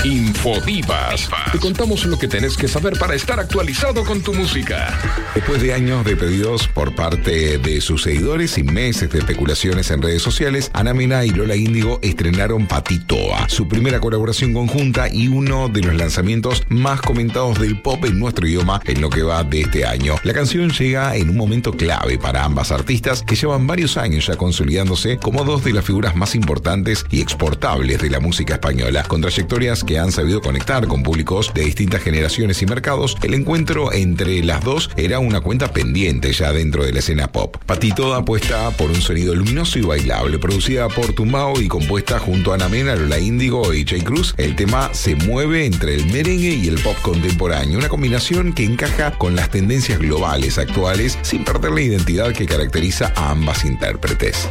Infodivas. Te contamos lo que tenés que saber para estar actualizado con tu música. Después de años de pedidos por parte de sus seguidores y meses de especulaciones en redes sociales, Ana Mena y Lola Índigo estrenaron Patitoa, su primera colaboración conjunta y uno de los lanzamientos más comentados del pop en nuestro idioma en lo que va de este año. La canción llega en un momento clave para ambas artistas que llevan varios años ya consolidándose como dos de las figuras más importantes y exportables de la música española. Con trayectorias que han sabido conectar con públicos de distintas generaciones y mercados, el encuentro entre las dos era una cuenta pendiente ya dentro de la escena pop. Patitoa apuesta por un sonido luminoso y bailable, producida por Tumbao y compuesta junto a Ana Mena, Lola Índigo y Jay Cruz. El tema se mueve entre el merengue y el pop contemporáneo, una combinación que encaja con las tendencias globales actuales sin perder la identidad que caracteriza a ambas intérpretes.